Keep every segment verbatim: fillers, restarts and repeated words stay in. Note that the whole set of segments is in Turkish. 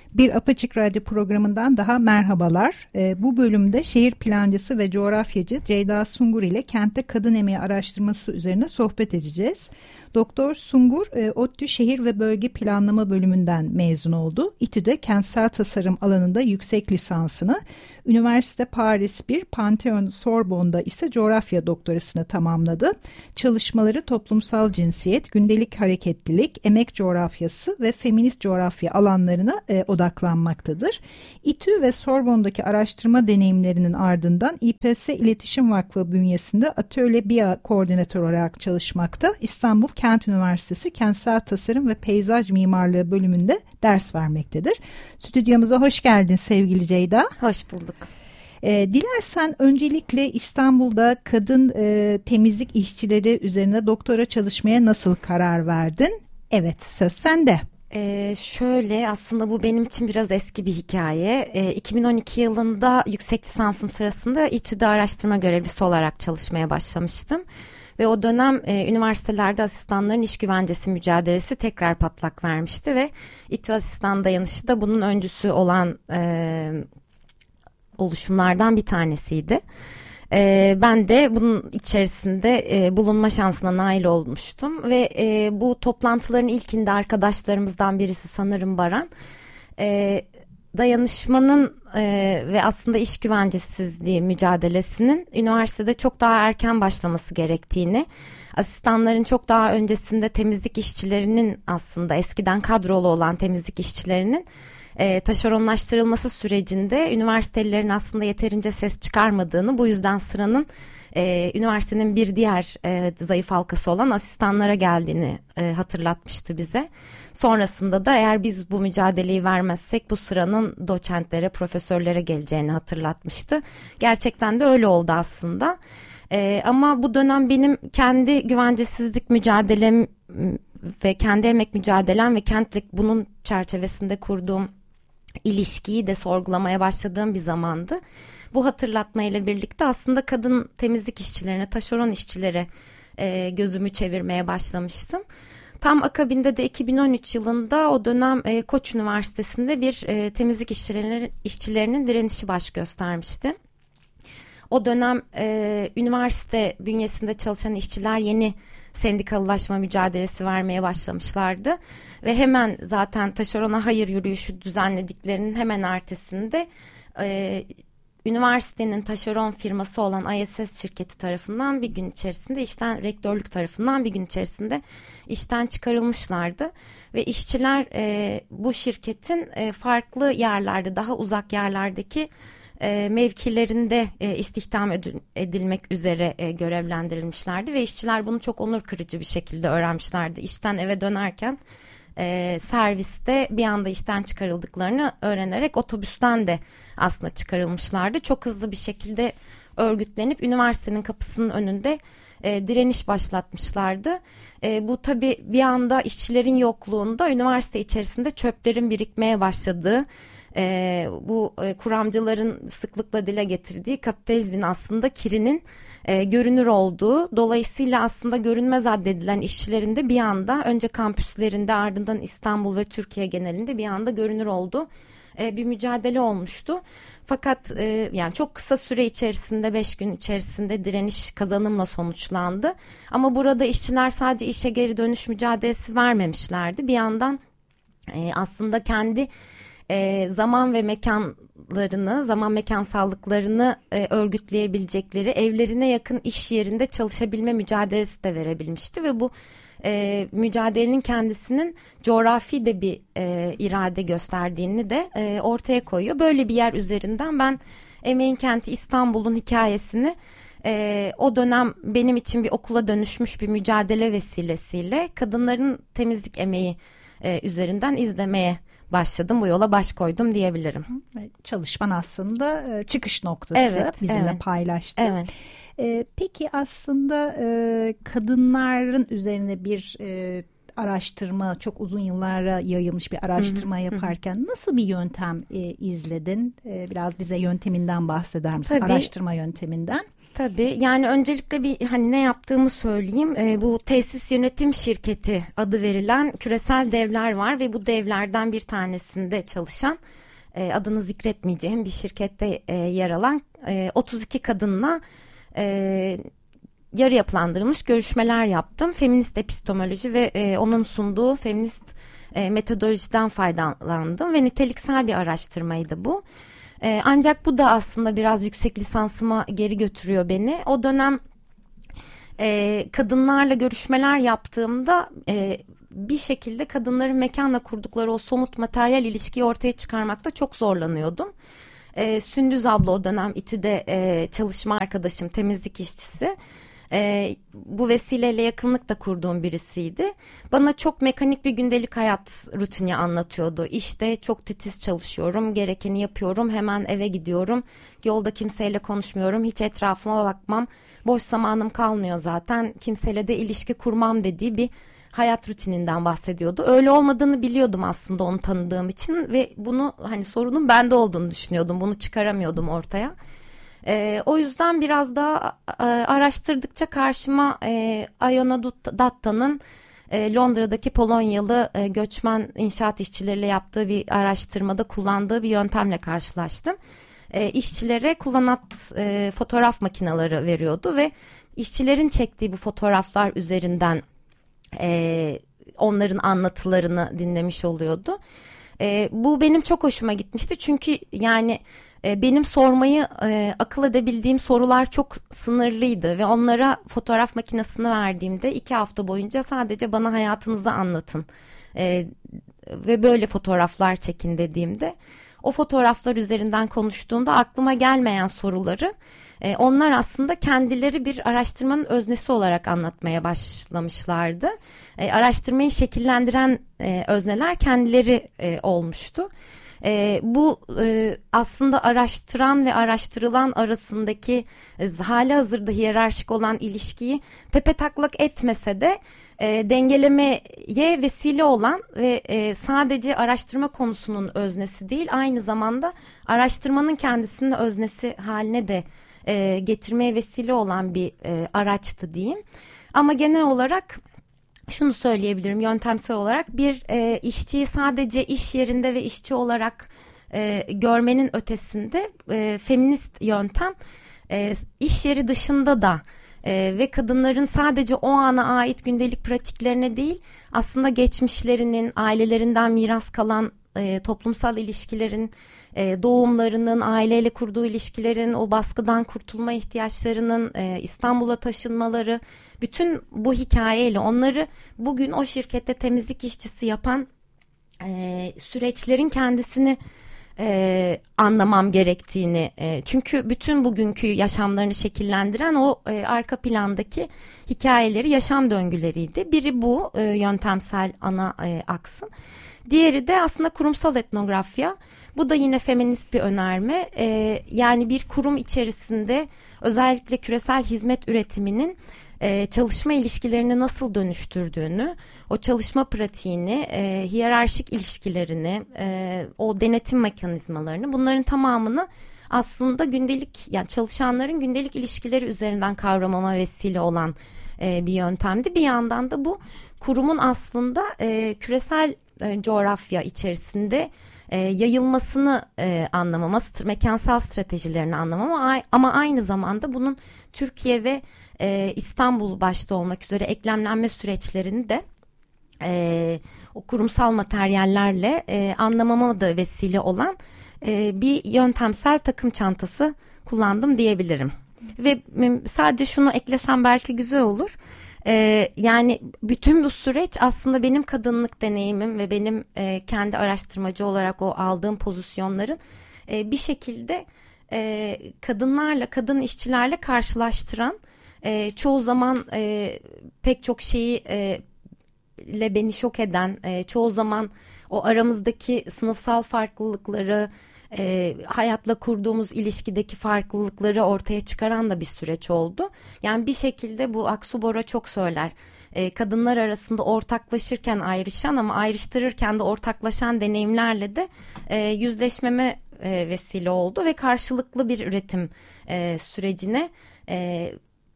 Bir Apaçık Radyo programından daha merhabalar. E, bu bölümde şehir plancısı ve coğrafyacı Ceyda Sungur ile kentte kadın emeği araştırması üzerine sohbet edeceğiz. Doktor Sungur, e, ODTÜ Şehir ve Bölge Planlama bölümünden mezun oldu. İTÜ'de kentsel tasarım alanında yüksek lisansını, Üniversite Paris bir, Pantheon Sorbonne'da ise coğrafya doktorasını tamamladı. Çalışmaları toplumsal cinsiyet, gündelik hareketlilik, emek coğrafyası ve feminist coğrafya alanlarına e, odaklanmaktadır. İTÜ ve Sorbonne'daki araştırma deneyimlerinin ardından İ P S İletişim Vakfı bünyesinde Atölye B İ A koordinatör olarak çalışmakta. İstanbul Kent Üniversitesi Kentsel Tasarım ve Peyzaj Mimarlığı bölümünde ders vermektedir. Stüdyomuza hoş geldin sevgili Ceyda. Hoş bulduk. E, dilersen öncelikle İstanbul'da kadın e, temizlik işçileri üzerine doktora çalışmaya nasıl karar verdin? Evet, söz sende. Ee, şöyle aslında bu benim için biraz eski bir hikaye. Ee, iki bin on iki yılında yüksek lisansım sırasında İTÜ'de araştırma görevlisi olarak çalışmaya başlamıştım. Ve o dönem e, üniversitelerde asistanların iş güvencesi mücadelesi tekrar patlak vermişti ve İTÜ Asistan Dayanışı da bunun öncüsü olan e, oluşumlardan bir tanesiydi. E, ben de bunun içerisinde e, bulunma şansına nail olmuştum ve e, bu toplantıların ilkinde arkadaşlarımızdan birisi sanırım Baran, e, dayanışmanın e, ve aslında iş güvencesizliği mücadelesinin üniversitede çok daha erken başlaması gerektiğini, asistanların çok daha öncesinde temizlik işçilerinin aslında eskiden kadrolu olan temizlik işçilerinin e, taşeronlaştırılması sürecinde üniversitelilerin aslında yeterince ses çıkarmadığını, bu yüzden sıranın e, üniversitenin bir diğer e, zayıf halkası olan asistanlara geldiğini e, hatırlatmıştı bize. Sonrasında da eğer biz bu mücadeleyi vermezsek bu sıranın doçentlere, profesörlere geleceğini hatırlatmıştı. Gerçekten de öyle oldu aslında. Ee, ama bu dönem benim kendi güvencesizlik mücadelem ve kendi emek mücadelem ve kentlik bunun çerçevesinde kurduğum ilişkiyi de sorgulamaya başladığım bir zamandı. Bu hatırlatmayla birlikte aslında kadın temizlik işçilerine, taşeron işçilere e, gözümü çevirmeye başlamıştım. Tam akabinde de iki bin on üç yılında o dönem e, Koç Üniversitesi'nde bir e, temizlik işçilerinin, işçilerinin direnişi baş göstermişti. O dönem e, üniversite bünyesinde çalışan işçiler yeni sendikalılaşma mücadelesi vermeye başlamışlardı. Ve hemen zaten taşerona hayır yürüyüşü düzenlediklerinin hemen ertesinde e, üniversitenin taşeron firması olan I S S şirketi tarafından bir gün içerisinde işten, rektörlük tarafından bir gün içerisinde işten çıkarılmışlardı. Ve işçiler e, bu şirketin e, farklı yerlerde, daha uzak yerlerdeki e, mevkilerinde e, istihdam edilmek üzere e, görevlendirilmişlerdi. Ve işçiler bunu çok onur kırıcı bir şekilde öğrenmişlerdi. İşten eve dönerken E, serviste bir anda işten çıkarıldıklarını öğrenerek otobüsten de aslında çıkarılmışlardı. Çok hızlı bir şekilde örgütlenip üniversitenin kapısının önünde e, direniş başlatmışlardı. E, bu tabii bir anda işçilerin yokluğunda üniversite içerisinde çöplerin birikmeye başladığı, e, bu e, kuramcıların sıklıkla dile getirdiği kapitalizmin aslında kirinin e, görünür olduğu, dolayısıyla aslında görünmez addedilen işçilerin de bir anda önce kampüslerinde, ardından İstanbul ve Türkiye genelinde bir anda görünür olduğu e, bir mücadele olmuştu. Fakat e, yani çok kısa süre içerisinde, beş gün içerisinde direniş kazanımla sonuçlandı. Ama burada işçiler sadece işe geri dönüş mücadelesi vermemişlerdi. Bir yandan e, aslında kendi e, zaman ve mekanlarını, zaman mekansallıklarını e, örgütleyebilecekleri, evlerine yakın iş yerinde çalışabilme mücadelesi de verebilmişti ve bu e, mücadelenin kendisinin coğrafi de bir e, irade gösterdiğini de e, ortaya koyuyor. Böyle bir yer üzerinden ben Emeğin Kenti İstanbul'un hikayesini e, o dönem benim için bir okula dönüşmüş bir mücadele vesilesiyle kadınların temizlik emeği e, üzerinden izlemeye başladım. Bu yola baş koydum diyebilirim. Çalışman aslında çıkış noktası, evet, bizimle evet. paylaştın. Evet. Ee, peki aslında e, kadınların üzerine bir e, araştırma, çok uzun yıllara yayılmış bir araştırma hı hı, yaparken hı. nasıl bir yöntem e, izledin? E, biraz bize yönteminden bahseder misin? Tabii. Araştırma yönteminden. Tabii, yani öncelikle bir hani ne yaptığımı söyleyeyim. E, bu tesis yönetim şirketi adı verilen küresel devler var ve bu devlerden bir tanesinde çalışan, e, adını zikretmeyeceğim bir şirkette e, yer alan e, otuz iki kadınla e, yarı yapılandırılmış görüşmeler yaptım. Feminist epistemoloji ve e, onun sunduğu feminist e, metodolojiden faydalandım ve niteliksel bir araştırmaydı bu. E, ancak bu da aslında biraz yüksek lisansıma geri götürüyor beni. O dönem e, kadınlarla görüşmeler yaptığımda e, bir şekilde kadınların mekanla kurdukları o somut materyal ilişkiyi ortaya çıkarmakta çok zorlanıyordum. E, Sündüz abla o dönem İTÜ'de e, çalışma arkadaşım, temizlik işçisi. E, bu vesileyle yakınlık da kurduğum birisiydi. Bana çok mekanik bir gündelik hayat rutini anlatıyordu. İşte çok titiz çalışıyorum, gerekeni yapıyorum, hemen eve gidiyorum. Yolda kimseyle konuşmuyorum, hiç etrafıma bakmam. Boş zamanım kalmıyor zaten, kimseyle de ilişki kurmam dediği bir hayat rutininden bahsediyordu. Öyle olmadığını biliyordum aslında onu tanıdığım için ve bunu hani sorunun bende olduğunu düşünüyordum. Bunu çıkaramıyordum ortaya. E, o yüzden biraz daha e, araştırdıkça karşıma e, Ayona Datta'nın e, Londra'daki Polonyalı e, göçmen inşaat işçileriyle yaptığı bir araştırmada kullandığı bir yöntemle karşılaştım. E, işçilere kullanat e, fotoğraf makineleri veriyordu ve işçilerin çektiği bu fotoğraflar üzerinden e, onların anlatılarını dinlemiş oluyordu. E, bu benim çok hoşuma gitmişti çünkü yani e, benim sormayı e, akıl edebildiğim sorular çok sınırlıydı ve onlara fotoğraf makinesini verdiğimde iki hafta boyunca sadece bana hayatınızı anlatın e, ve böyle fotoğraflar çekin dediğimde o fotoğraflar üzerinden konuştuğumda aklıma gelmeyen soruları e, onlar aslında kendileri bir araştırmanın öznesi olarak anlatmaya başlamışlardı. E, araştırmayı şekillendiren e, özneler kendileri e, olmuştu. E, bu e, aslında araştıran ve araştırılan arasındaki e, hali hazırda hiyerarşik olan ilişkiyi tepetaklak etmese de e, dengelemeye vesile olan ve e, sadece araştırma konusunun öznesi değil, aynı zamanda araştırmanın kendisinin öznesi haline de e, getirmeye vesile olan bir e, araçtı diyeyim. Ama genel olarak şunu söyleyebilirim, yöntemsel olarak bir e, işçiyi sadece iş yerinde ve işçi olarak e, görmenin ötesinde e, feminist yöntem e, iş yeri dışında da e, ve kadınların sadece o ana ait gündelik pratiklerine değil, aslında geçmişlerinin, ailelerinden miras kalan e, toplumsal ilişkilerin, e, doğumlarının, aileyle kurduğu ilişkilerin, o baskıdan kurtulma ihtiyaçlarının, e, İstanbul'a taşınmaları, bütün bu hikayeyle onları bugün o şirkette temizlik işçisi yapan e, süreçlerin kendisini e, anlamam gerektiğini, e, çünkü bütün bugünkü yaşamlarını şekillendiren o e, arka plandaki hikayeleri, yaşam döngüleriydi. Biri bu e, yöntemsel ana e, aksım. Diğeri de aslında kurumsal etnografya. Bu da yine feminist bir önerme. Ee, yani bir kurum içerisinde özellikle küresel hizmet üretiminin e, çalışma ilişkilerini nasıl dönüştürdüğünü, o çalışma pratiğini, e, hiyerarşik ilişkilerini, e, o denetim mekanizmalarını, bunların tamamını aslında gündelik, yani çalışanların gündelik ilişkileri üzerinden kavramama vesile olan e, bir yöntemdi. Bir yandan da bu kurumun aslında e, küresel e, coğrafya içerisinde e, yayılmasını e, anlamama, mekansal stratejilerini anlamama, ama aynı zamanda bunun Türkiye ve e, İstanbul başta olmak üzere eklemlenme süreçlerini de e, o kurumsal materyallerle e, anlamama da vesile olan e, bir yöntemsel takım çantası kullandım diyebilirim. Ve sadece şunu eklesem belki güzel olur. Ee, yani bütün bu süreç aslında benim kadınlık deneyimim ve benim e, kendi araştırmacı olarak o aldığım pozisyonların e, bir şekilde e, kadınlarla, kadın işçilerle karşılaştıran, e, çoğu zaman e, pek çok şeyi e, ile beni şok eden, e, çoğu zaman o aramızdaki sınıfsal farklılıkları, E, hayatla kurduğumuz ilişkideki farklılıkları ortaya çıkaran da bir süreç oldu. Yani bir şekilde bu Aksu Bora çok söyler. E, kadınlar arasında ortaklaşırken ayrışan ama ayrıştırırken de ortaklaşan deneyimlerle de e, yüzleşmeme e, vesile oldu ve karşılıklı bir üretim e, sürecine e,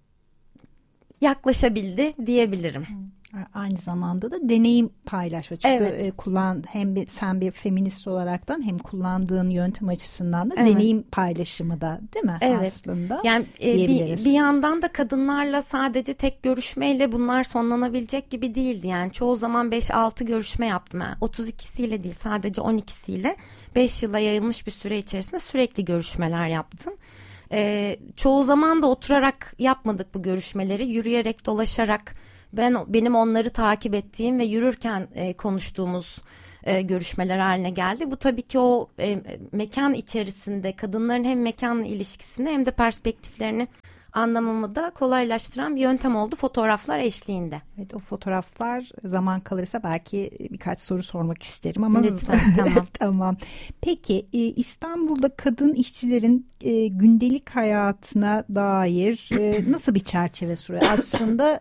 yaklaşabildi diyebilirim. Aynı zamanda da deneyim paylaşma. Çünkü evet. kullan hem bir, sen bir feminist olaraktan hem kullandığın yöntem açısından da evet. deneyim paylaşımı da değil mi evet. aslında? Yani e, bir, bir yandan da kadınlarla sadece tek görüşmeyle bunlar sonlanabilecek gibi değildi. Yani çoğu zaman beş altı görüşme yaptım. Yani otuz ikisiyle değil, sadece on ikisiyle beş yıla yayılmış bir süre içerisinde sürekli görüşmeler yaptım. Ee, çoğu zaman da oturarak yapmadık bu görüşmeleri, yürüyerek, dolaşarak, ben benim onları takip ettiğim ve yürürken e, konuştuğumuz e, görüşmeler haline geldi. Bu tabii ki o e, mekan içerisinde kadınların hem mekanla ilişkisini hem de perspektiflerini anlamamı da kolaylaştıran bir yöntem oldu fotoğraflar eşliğinde. Evet, o fotoğraflar zaman kalırsa belki birkaç soru sormak isterim ama lütfen. Tamam. Tamam. Peki İstanbul'da kadın işçilerin gündelik hayatına dair nasıl bir çerçeve sunuyor? Aslında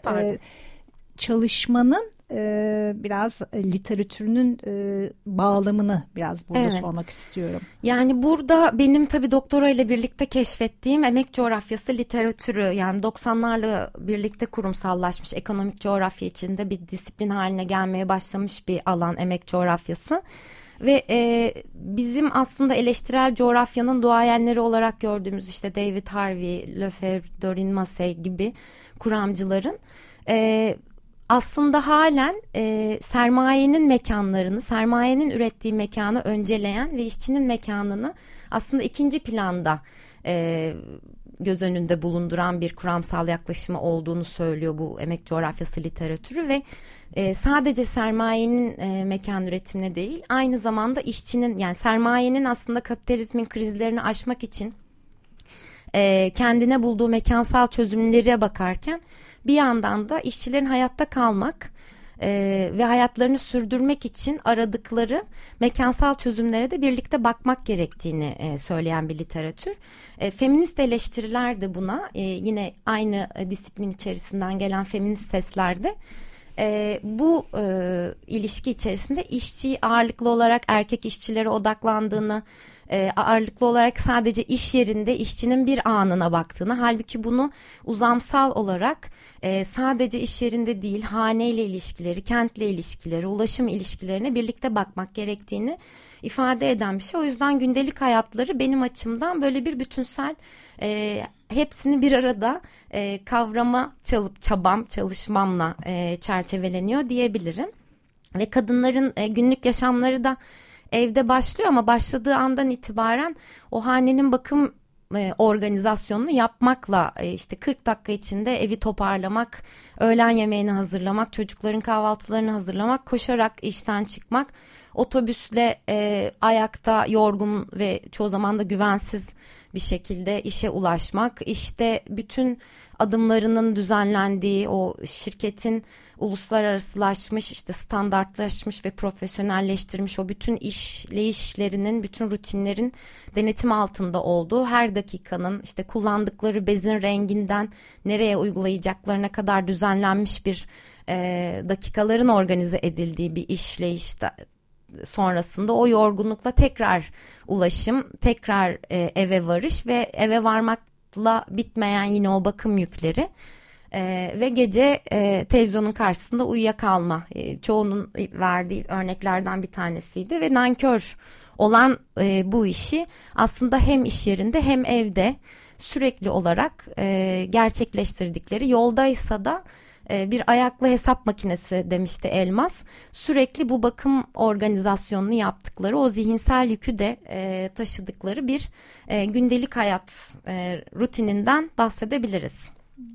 çalışmanın e, biraz e, literatürünün e, bağlamını biraz burada evet. sormak istiyorum. Yani burada benim tabii doktora ile birlikte keşfettiğim emek coğrafyası literatürü, yani doksanlarla birlikte kurumsallaşmış, ekonomik coğrafya içinde bir disiplin haline gelmeye başlamış bir alan emek coğrafyası. Ve e, bizim aslında eleştirel coğrafyanın duayenleri olarak gördüğümüz işte David Harvey, Lefebvre, Doreen Massey gibi kuramcıların e, aslında halen e, sermayenin mekanlarını, sermayenin ürettiği mekanı önceleyen ve işçinin mekanını aslında ikinci planda e, göz önünde bulunduran bir kuramsal yaklaşımı olduğunu söylüyor bu emek coğrafyası literatürü ve e, sadece sermayenin e, mekan üretimine değil, aynı zamanda işçinin, yani sermayenin aslında kapitalizmin krizlerini aşmak için e, kendine bulduğu mekansal çözümlere bakarken bir yandan da işçilerin hayatta kalmak e, ve hayatlarını sürdürmek için aradıkları mekansal çözümlere de birlikte bakmak gerektiğini e, söyleyen bir literatür. E, feminist eleştiriler de buna e, yine aynı e, disiplin içerisinden gelen feminist seslerde e, bu e, ilişki içerisinde işçi ağırlıklı olarak erkek işçilere odaklandığını, E, ağırlıklı olarak sadece iş yerinde işçinin bir anına baktığını, halbuki bunu uzamsal olarak e, sadece iş yerinde değil, haneyle ilişkileri, kentle ilişkileri, ulaşım ilişkilerine birlikte bakmak gerektiğini ifade eden bir şey. O yüzden gündelik hayatları benim açımdan böyle bir bütünsel, e, hepsini bir arada e, kavrama çalıp çabam, çalışmamla e, çerçeveleniyor diyebilirim. Ve kadınların e, günlük yaşamları da evde başlıyor ama başladığı andan itibaren o hanenin bakım e, organizasyonunu yapmakla e, işte kırk dakika içinde evi toparlamak, öğlen yemeğini hazırlamak, çocukların kahvaltılarını hazırlamak, koşarak işten çıkmak, otobüsle e, ayakta yorgun ve çoğu zaman da güvensiz bir şekilde işe ulaşmak, işte bütün adımlarının düzenlendiği o şirketin uluslararasılaşmış, işte standartlaşmış ve profesyonelleştirmiş o bütün işleyişlerinin, bütün rutinlerin denetim altında olduğu, her dakikanın işte kullandıkları bezin renginden nereye uygulayacaklarına kadar düzenlenmiş bir e, dakikaların organize edildiği bir işleyişte sonrasında o yorgunlukla tekrar ulaşım, tekrar e, eve varış ve eve varmakla bitmeyen yine o bakım yükleri. Ee, ve gece e, televizyonun karşısında uyuyakalma e, çoğunun verdiği örneklerden bir tanesiydi ve nankör olan e, bu işi aslında hem iş yerinde hem evde sürekli olarak e, gerçekleştirdikleri, yoldaysa da e, bir ayaklı hesap makinesi demişti Elmas, sürekli bu bakım organizasyonunu yaptıkları, o zihinsel yükü de e, taşıdıkları bir e, gündelik hayat e, rutininden bahsedebiliriz.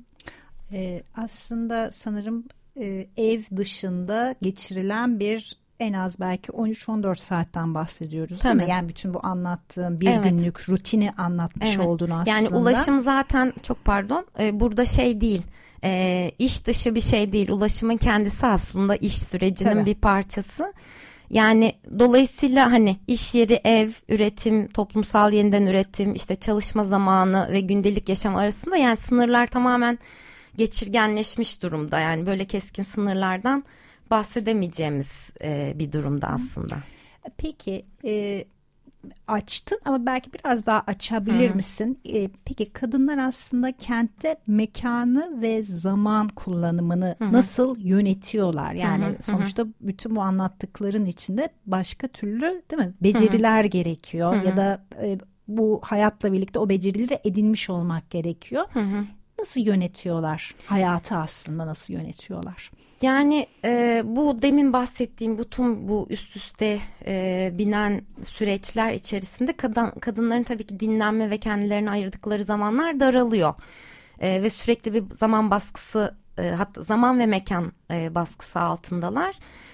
Ee, aslında sanırım e, ev dışında geçirilen bir en az belki on üç on dört saatten bahsediyoruz değil mi? Yani bütün bu anlattığım bir evet. günlük rutini anlatmış evet. oldun aslında. Yani ulaşım zaten çok pardon e, burada şey değil, e, iş dışı bir şey değil, ulaşımın kendisi aslında iş sürecinin Tabii. bir parçası. Yani dolayısıyla hani iş yeri, ev, üretim, toplumsal yeniden üretim, işte çalışma zamanı ve gündelik yaşam arasında yani sınırlar tamamen geçirgenleşmiş durumda. Yani böyle keskin sınırlardan bahsedemeyeceğimiz e, bir durumda aslında. Peki e, açtın ama belki biraz daha açabilir Hı. misin? E, peki kadınlar aslında kentte mekanı ve zaman kullanımını Hı. nasıl yönetiyorlar? Yani Hı. sonuçta bütün bu anlattıkların içinde başka türlü, değil mi, beceriler Hı. gerekiyor Hı. ya da e, bu hayatla birlikte o becerileri edinmiş olmak gerekiyor. Hı. Nasıl yönetiyorlar hayatı, aslında nasıl yönetiyorlar? Yani e, bu demin bahsettiğim bütün bu üst üste e, binen süreçler içerisinde kadın, kadınların tabii ki dinlenme ve kendilerine ayırdıkları zamanlar daralıyor. E, ve sürekli bir zaman baskısı, e, hatta zaman ve mekan e, baskısı altındalar.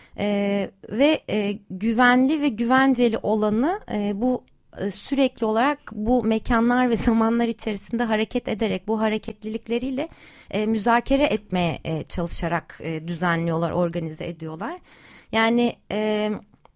E, ve e, güvenli ve güvenceli olanı e, bu sürekli olarak bu mekanlar ve zamanlar içerisinde hareket ederek, bu hareketlilikleriyle e, müzakere etmeye e, çalışarak e, düzenliyorlar, organize ediyorlar. Yani e,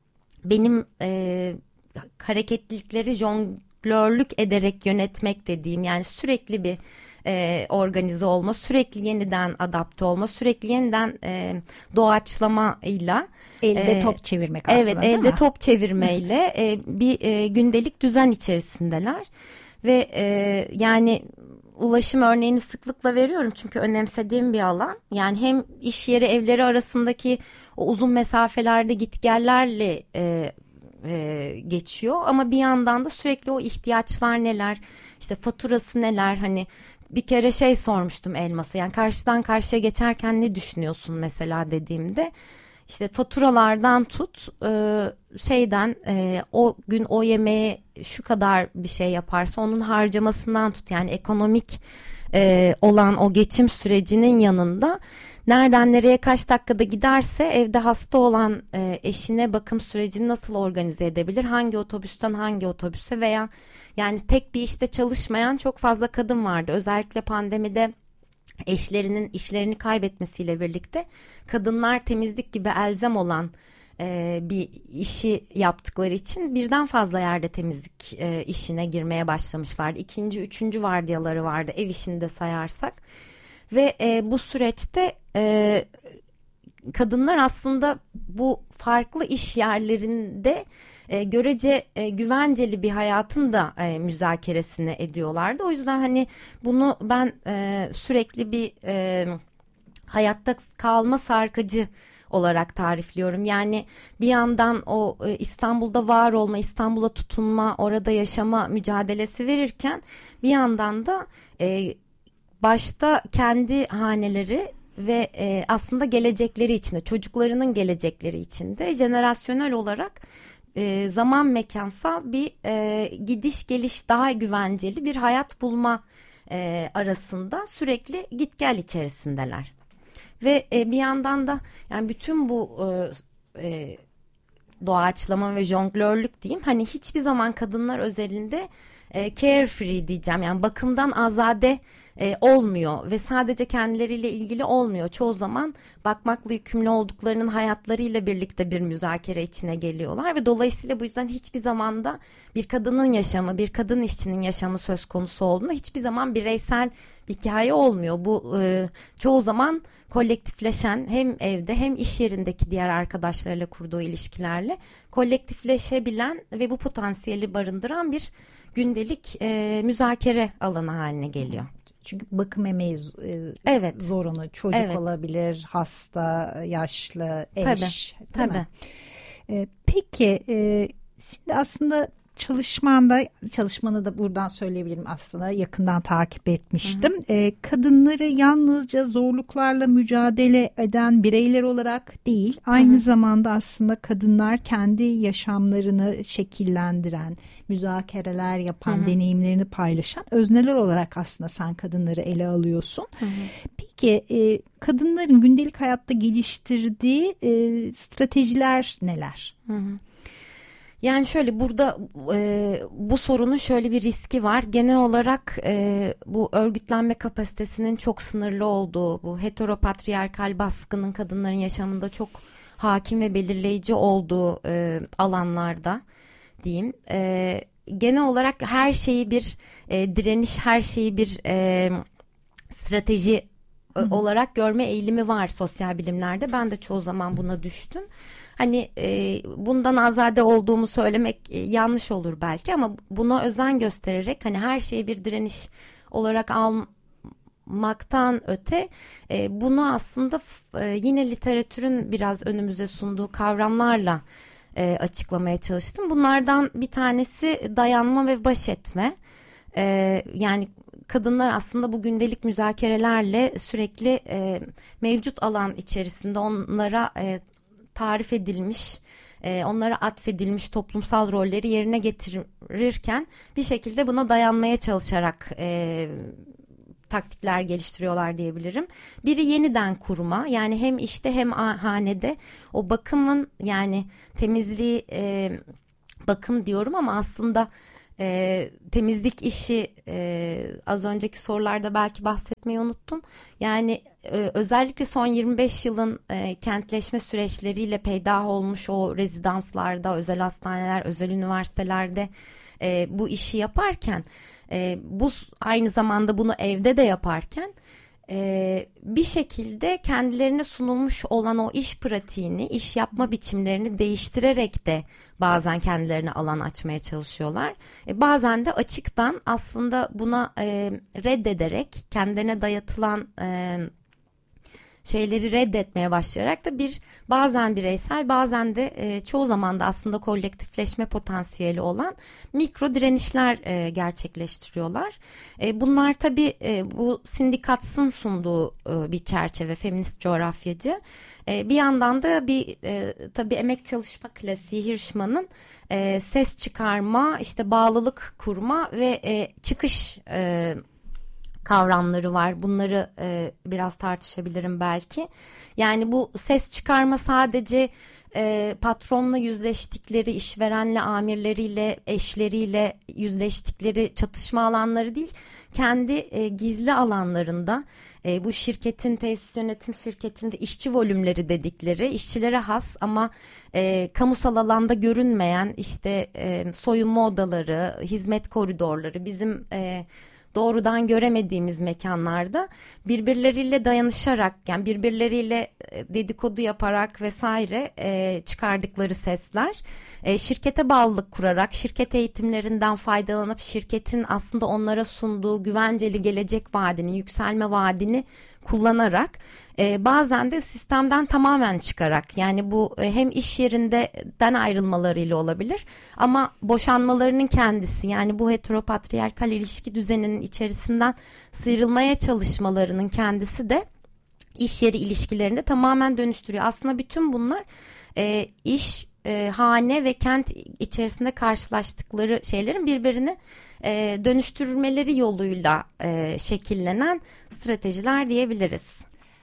benim e, hareketlilikleri jonglörlük ederek yönetmek dediğim, yani sürekli bir e, organize olma, sürekli yeniden adapte olma, sürekli yeniden e, doğaçlamayla elde e, top çevirmek aslında, evet, elde mi? top çevirmeyle e, bir e, gündelik düzen içerisindeler ve e, yani ulaşım örneğini sıklıkla veriyorum çünkü önemsediğim bir alan. Yani hem iş yeri evleri arasındaki o uzun mesafelerde gitgellerle e, e, geçiyor ama bir yandan da sürekli o ihtiyaçlar neler, işte faturası neler, hani bir kere şey sormuştum Elmas'a, yani karşıdan karşıya geçerken ne düşünüyorsun mesela dediğimde, işte faturalardan tut e, şeyden e, o gün o yemeğe şu kadar bir şey yaparsa onun harcamasından tut, yani ekonomik e, olan o geçim sürecinin yanında nereden nereye kaç dakikada giderse evde hasta olan e, eşine bakım sürecini nasıl organize edebilir, hangi otobüsten hangi otobüse, veya yani tek bir işte çalışmayan çok fazla kadın vardı. Özellikle pandemide eşlerinin işlerini kaybetmesiyle birlikte kadınlar temizlik gibi elzem olan e, bir işi yaptıkları için birden fazla yerde temizlik e, işine girmeye başlamışlardı. İkinci, üçüncü vardiyaları vardı ev işini de sayarsak. Ve e, bu süreçte e, kadınlar aslında bu farklı iş yerlerinde e, görece e, güvenceli bir hayatın da e, müzakeresini ediyorlardı. O yüzden hani bunu ben e, sürekli bir e, hayatta kalma sarkacı olarak tarifliyorum. Yani bir yandan o e, İstanbul'da var olma, İstanbul'a tutunma, orada yaşama mücadelesi verirken bir yandan da e, başta kendi haneleri ve e, aslında gelecekleri içinde, çocuklarının gelecekleri içinde jenerasyonel olarak e, zaman mekansal bir e, gidiş geliş, daha güvenceli bir hayat bulma e, arasında sürekli git gel içerisindeler. Ve e, bir yandan da yani bütün bu e, e, doğaçlama ve jonglörlük diyeyim, hani hiçbir zaman kadınlar özelinde e, carefree diyeceğim, yani bakımdan azade e, olmuyor ve sadece kendileriyle ilgili olmuyor. Çoğu zaman bakmakla yükümlü olduklarının hayatlarıyla birlikte bir müzakere içine geliyorlar ve dolayısıyla bu yüzden hiçbir zamanda bir kadının yaşamı, bir kadın işçinin yaşamı söz konusu olduğunda hiçbir zaman bireysel bir hikaye olmuyor. Bu e, çoğu zaman kolektifleşen, hem evde hem iş yerindeki diğer arkadaşlarıyla kurduğu ilişkilerle kolektifleşebilen ve bu potansiyeli barındıran bir gündelik e, müzakere alanı haline geliyor. Çünkü bakım emeği e, evet. zorunlu. Çocuk evet. olabilir, hasta, yaşlı, eş. Tabii. Tabii. E, peki e, şimdi aslında çalışmanda, çalışmanı da buradan söyleyebilirim, aslında yakından takip etmiştim. Hı hı. E, kadınları yalnızca zorluklarla mücadele eden bireyler olarak değil, aynı hı hı. zamanda aslında kadınlar kendi yaşamlarını şekillendiren, müzakereler yapan, hı hı. deneyimlerini paylaşan özneler olarak aslında sen kadınları ele alıyorsun. Hı hı. Peki e, kadınların gündelik hayatta geliştirdiği e, stratejiler neler? Hı hı. Yani şöyle, burada e, bu sorunun şöyle bir riski var. Genel olarak e, bu örgütlenme kapasitesinin çok sınırlı olduğu, bu heteropatriyarkal baskının kadınların yaşamında çok hakim ve belirleyici olduğu e, alanlarda diyeyim. E, genel olarak her şeyi bir e, direniş, her şeyi bir e, strateji Hı-hı. olarak görme eğilimi var sosyal bilimlerde. Ben de çoğu zaman buna düştüm. Hani e, bundan azade olduğumu söylemek e, yanlış olur belki ama buna özen göstererek hani her şeyi bir direniş olarak almaktan öte e, bunu aslında e, yine literatürün biraz önümüze sunduğu kavramlarla e, açıklamaya çalıştım. Bunlardan bir tanesi dayanma ve baş etme. E, yani kadınlar aslında bu gündelik müzakerelerle sürekli e, mevcut alan içerisinde onlara e, tarif edilmiş, e, onlara atfedilmiş toplumsal rolleri yerine getirirken bir şekilde buna dayanmaya çalışarak e, taktikler geliştiriyorlar diyebilirim. Biri yeniden kurma, yani hem işte hem hanede o bakımın, yani temizliği e, bakım diyorum ama aslında E, temizlik işi e, az önceki sorularda belki bahsetmeyi unuttum. Yani e, özellikle son yirmi beş yılın e, kentleşme süreçleriyle peydah olmuş o rezidanslarda, özel hastaneler, özel üniversitelerde e, bu işi yaparken, e, bu aynı zamanda bunu evde de yaparken e, bir şekilde kendilerine sunulmuş olan o iş pratiğini, iş yapma biçimlerini değiştirerek de bazen kendilerine alan açmaya çalışıyorlar. E, bazen de açıktan aslında buna e, reddederek, kendilerine dayatılan e, şeyleri reddetmeye başlayarak da bir bazen bireysel, bazen de e, çoğu zaman da aslında kolektifleşme potansiyeli olan mikro direnişler e, gerçekleştiriyorlar. E, bunlar tabii e, bu Sindikats'ın sunduğu e, bir çerçeve, feminist coğrafyacı. E, bir yandan da bir e, tabii emek çalışma klasiği Hirschman'ın e, ses çıkarma, işte bağlılık kurma ve e, çıkış e, kavramları var. Bunları e, biraz tartışabilirim belki. Yani bu ses çıkarma sadece e, patronla yüzleştikleri, işverenle, amirleriyle, eşleriyle yüzleştikleri çatışma alanları değil, kendi e, gizli alanlarında, e, bu şirketin, tesis yönetim şirketinde işçi volümleri dedikleri, işçilere has ama e, kamusal alanda görünmeyen işte e, soyunma odaları, hizmet koridorları, bizim e, doğrudan göremediğimiz mekanlarda birbirleriyle dayanışarak, yani birbirleriyle dedikodu yaparak vesaire e, çıkardıkları sesler, e, şirkete bağlılık kurarak, şirket eğitimlerinden faydalanıp şirketin aslında onlara sunduğu güvenceli gelecek vaadini, yükselme vaadini kullanarak, e, bazen de sistemden tamamen çıkarak, yani bu e, hem iş yerinden ayrılmalarıyla olabilir ama boşanmalarının kendisi, yani bu heteropatriyarkal ilişki düzeninin içerisinden sıyrılmaya çalışmalarının kendisi de iş yeri ilişkilerini tamamen dönüştürüyor. Aslında bütün bunlar e, iş, e, hane ve kent içerisinde karşılaştıkları şeylerin birbirini e, dönüştürmeleri yoluyla e, şekillenen stratejiler diyebiliriz.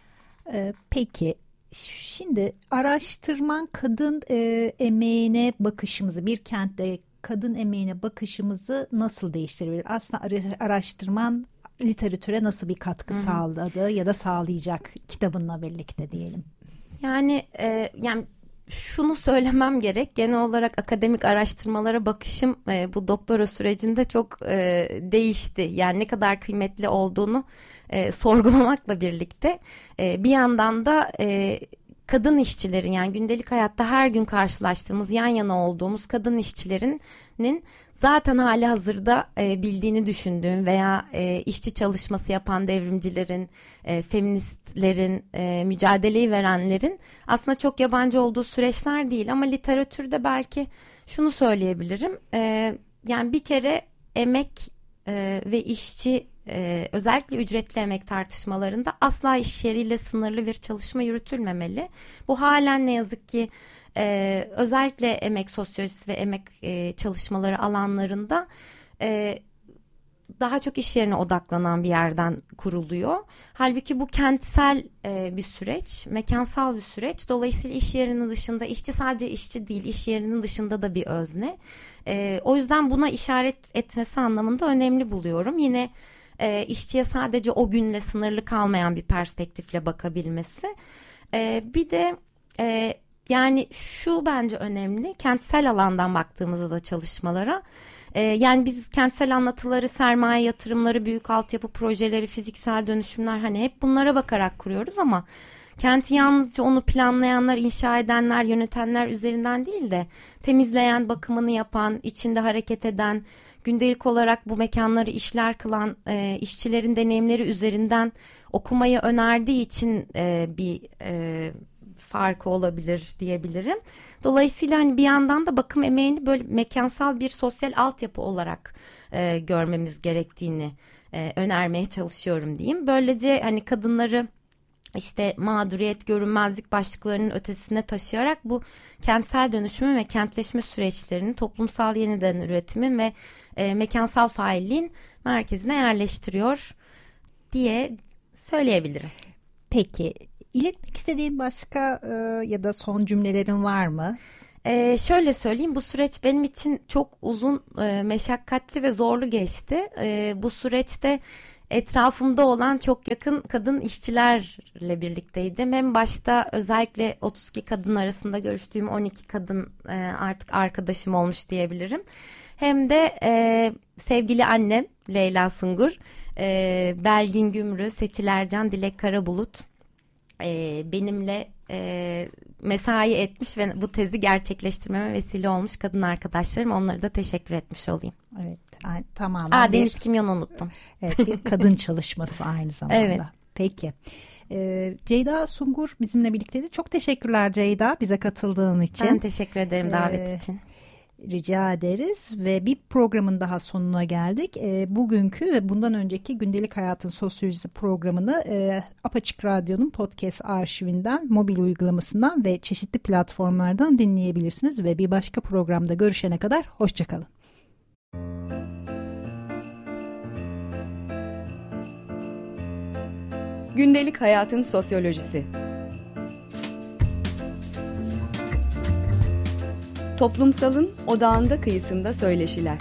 Ee, peki şimdi araştırman kadın e, emeğine bakışımızı, bir kentte kadın emeğine bakışımızı nasıl değiştirebilir? Aslında araştırman literatüre nasıl bir katkı Hı-hı. sağladı ya da sağlayacak kitabınla birlikte diyelim. Yani e, yani şunu söylemem gerek, genel olarak akademik araştırmalara bakışım e, bu doktora sürecinde çok e, değişti. Yani ne kadar kıymetli olduğunu e, sorgulamakla birlikte e, bir yandan da e, kadın işçilerin, yani gündelik hayatta her gün karşılaştığımız, yan yana olduğumuz kadın işçilerinin zaten hali hazırda e, bildiğini düşündüğüm veya e, işçi çalışması yapan devrimcilerin, e, feministlerin, e, mücadeleyi verenlerin aslında çok yabancı olduğu süreçler değil ama literatürde belki şunu söyleyebilirim. E, yani bir kere emek e, ve işçi, Ee, özellikle ücretli emek tartışmalarında asla iş yeriyle sınırlı bir çalışma yürütülmemeli. Bu halen ne yazık ki e, özellikle emek sosyolojisi ve emek e, çalışmaları alanlarında e, daha çok iş yerine odaklanan bir yerden kuruluyor. Halbuki bu kentsel e, bir süreç, mekansal bir süreç. Dolayısıyla iş yerinin dışında, işçi sadece işçi değil, iş yerinin dışında da bir özne. E, o yüzden buna işaret etmesi anlamında önemli buluyorum. Yine E, işçiye sadece o günle sınırlı kalmayan bir perspektifle bakabilmesi. E, bir de e, yani şu bence önemli, kentsel alandan baktığımızda da çalışmalara. E, yani biz kentsel anlatıları, sermaye yatırımları, büyük altyapı projeleri, fiziksel dönüşümler, hani hep bunlara bakarak kuruyoruz ama kenti yalnızca onu planlayanlar, inşa edenler, yönetenler üzerinden değil de temizleyen, bakımını yapan, içinde hareket eden, gündelik olarak bu mekanları işler kılan e, işçilerin deneyimleri üzerinden okumayı önerdiği için e, bir e, farkı olabilir diyebilirim. Dolayısıyla hani bir yandan da bakım emeğini böyle mekansal bir sosyal altyapı olarak e, görmemiz gerektiğini e, önermeye çalışıyorum diyeyim. Böylece hani kadınları işte mağduriyet, görünmezlik başlıklarının ötesine taşıyarak bu kentsel dönüşümün ve kentleşme süreçlerinin toplumsal yeniden üretimin ve e, mekansal failliğin merkezine yerleştiriyor diye söyleyebilirim. Peki, iletmek istediğin başka e, ya da son cümlelerin var mı? Ee, şöyle söyleyeyim, bu süreç benim için çok uzun, e, meşakkatli ve zorlu geçti. E, bu süreçte etrafımda olan çok yakın kadın işçilerle birlikteydim. Hem başta özellikle otuz iki kadın arasında görüştüğüm on iki kadın e, artık arkadaşım olmuş diyebilirim. Hem de e, sevgili annem Leyla Sungur, e, Belgin Gümrü, Seçil Ercan, Dilek Karabulut e, benimle e, mesai etmiş ve bu tezi gerçekleştirmeme vesile olmuş kadın arkadaşlarım. Onlara da teşekkür etmiş olayım. Evet, tamam. Aa, Deniz bir, Kimyon'u unuttum. Evet, bir kadın çalışması aynı zamanda. Evet. Peki. Ee, Ceyda Sungur bizimle birlikteydi. Çok teşekkürler Ceyda, bize katıldığın için. Ben teşekkür ederim davet ee, için. Rica ederiz ve bir programın daha sonuna geldik. E, bugünkü ve bundan önceki Gündelik Hayatın Sosyolojisi programını e, Apaçık Radyo'nun podcast arşivinden, mobil uygulamasından ve çeşitli platformlardan dinleyebilirsiniz. Ve bir başka programda görüşene kadar hoşçakalın. Gündelik Hayatın Sosyolojisi. Toplumsalın odağında kıyısında söyleşiler.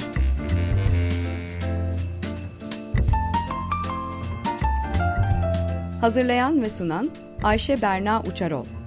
Hazırlayan ve sunan Ayşe Berna Uçarol.